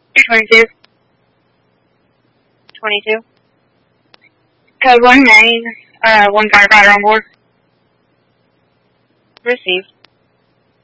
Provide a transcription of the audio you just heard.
22. 22. Code 1 main, 1 firefighter on board. Received.